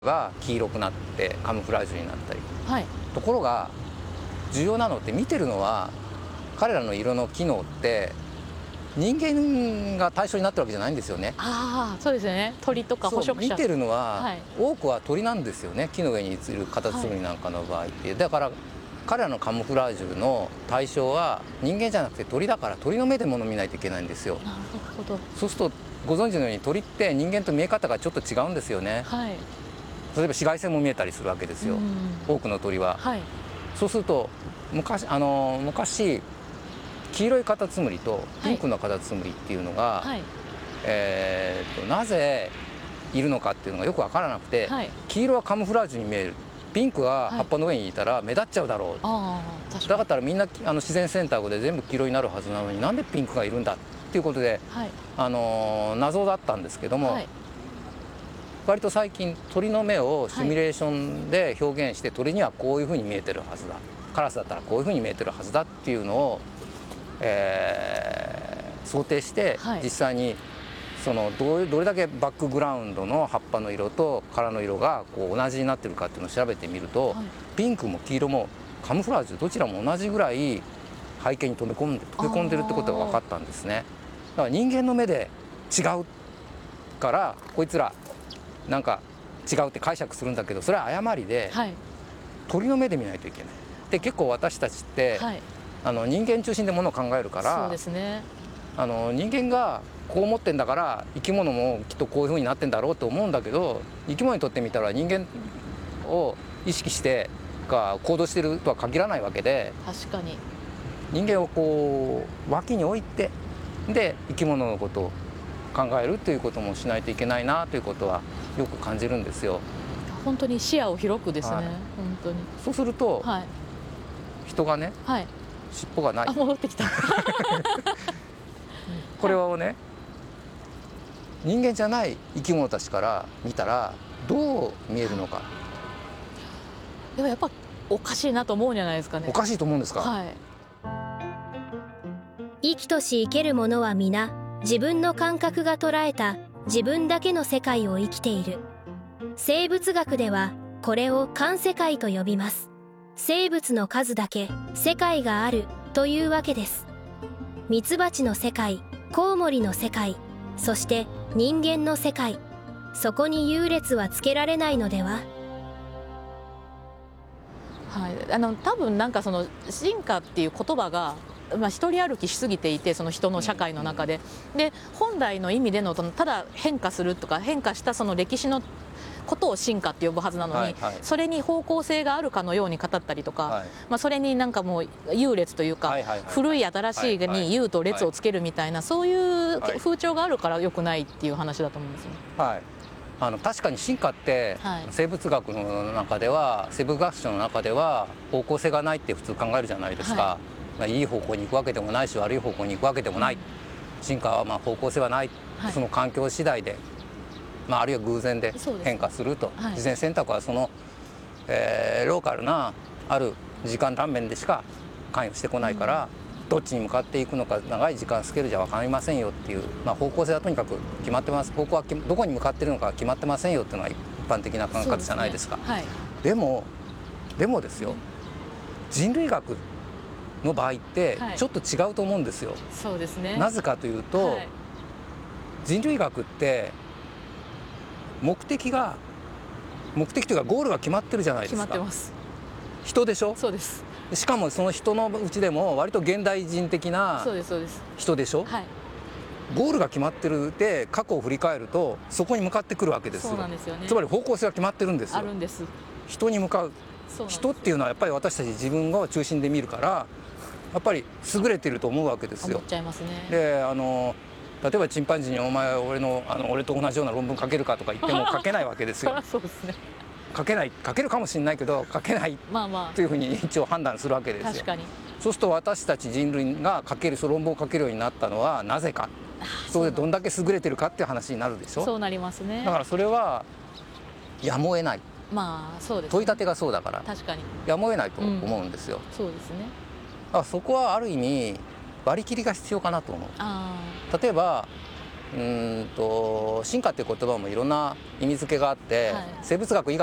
が黄色くなってカムフラージュになったり、 はい、 ところが重要なのって見てるのは彼らの色の機能って人間が対象になってるわけじゃないんですよね。 ああそうですよね。鳥とか捕食者見てるのは、 はい、 多くは鳥なんですよね。木の上に映るカタツムリなんかの場合って、だから彼らのカムフラージュの対象は人間じゃなくて鳥だから、鳥の目で物を見ないといけないんですよ。 なるほど。 そうするとご存知のように鳥って人間と見え方がちょっと違うんですよね。 はい、 例えば紫外線も見えたりするわけですよ、多くの鳥は。 はい、 そうすると昔黄色いカタツムリとピンクのカタツムリっていうのが、 はい、 なぜいるのかっていうのがよく分からなくて、 はい、 黄色はカムフラージュに見える、ピンクは葉っぱの上にいたら目立っちゃうだろう、 ああ確かに。 だからみんな自然選択で全部黄色になるはずなのになんでピンクがいるんだっていうことで、 はい、 謎だったんですけども、 はい、 割と最近鳥の目をシミュレーションで表現して、鳥にはこういうふうに見えてるはずだ、カラスだったらこういうふうに見えてるはずだっていうのを、想定して、 はい、 実際にどれだけバックグラウンドの葉っぱの色と殻の色がこう同じになってるかっていうのを調べてみると、 はい、 ピンクも黄色もカムフラージュどちらも同じぐらい背景に溶け込んでるってことが分かったんですね。だから人間の目で違うからこいつらなんか違うって解釈するんだけど、それは誤りで、 はい、 鳥の目で見ないといけない。で結構私たちって、 はい、 人間中心でものを考えるからそうですね。 人間がこう思ってんだから生き物もきっとこういう風になってんだろうと思うんだけど、生き物にとってみたら人間を意識して行動してるとは限らないわけで、 確かに。 人間をこう脇に置いてで生き物のことを考えるということもしないといけないなということはよく感じるんですよ。 本当に視野を広くですね、 はい、 本当に。 そうすると、 はい、 人がね、 はい、 尻尾がない、 あ戻ってきたこれをね、人間じゃない生き物たちから見たらどう見えるのか。 でもやっぱおかしいなと思うんじゃないですかね。 おかしいと思うんですか。 はい。 生きとし生けるものは皆自分の感覚が捉えた自分だけの世界を生きている。生物学ではこれを環世界と呼びます。生物の数だけ世界があるというわけです。ミツバチの世界、コウモリの世界、そして人間の世界、そこに優劣はつけられないのでは。 はい、多分なんかその進化っていう言葉が、一人歩きしすぎていて、その人の社会の中で、で本来の意味でのただ変化するとか変化したその歴史のことを進化って呼ぶはずなのに、 はいはい、 それに方向性があるかのように語ったりとか、 はい、 それになんかもう優劣というか、古い新しいに優と劣をつけるみたいな、そういう風潮があるから良くないっていう話だと思うんですよね。 はい、確かに進化って、はい、生物学の中では生物学者の中では方向性がないって普通考えるじゃないですか。はい、いい方向に行くわけでもないし悪い方向に行くわけでもない、進化は方向性はない、はい、その環境次第で、あるいは偶然で変化すると、はい、自然選択はその、ローカルなある時間断面でしか関与してこないから、どっちに向かっていくのか長い時間スケールじゃ分かりませんよっていう、方向性はとにかく決まってます、方向はどこに向かっているのか決まってませんよっていうのが一般的な考え方じゃないですか。 はい、 でもですよ、人類学の場合ってちょっと違うと思うんですよ。 そうですね。 なぜかというと、はい、人類学って目的というかゴールが決まってるじゃないですか。 決まってます。 人でしょ。 そうです。 しかもその人のうちでも割と現代人的な人でしょ。はい、ゴールが決まってるで過去を振り返るとそこに向かってくるわけですよ。 そうなんですよね。 つまり方向性が決まってるんですよ。 あるんです。 人に向かう。人っていうのはやっぱり私たち自分を中心で見るからやっぱり優れてると思うわけですよ。 思っちゃいますね。 で例えばチンパンジーに「お前俺と同じような論文書けるか」とか言っても書けないわけですよ。 そうですね。 書けるかもしれないけど書けないというふうに一応判断するわけですよ。 確かに。 そうすると私たち人類が論文を書けるようになったのはなぜか、それでどんだけ優れてるかっていう話になるでしょ。 そうなりますね。 だからそれはやむを得ない。 そうですね。 問い立てがそうだから確かにやむを得ないと思うんですよ。 そうですね。 だからそこはある意味割り切りが必要かなと思う。例えば進化っていう言葉もいろんな意味付けがあって、生物学以外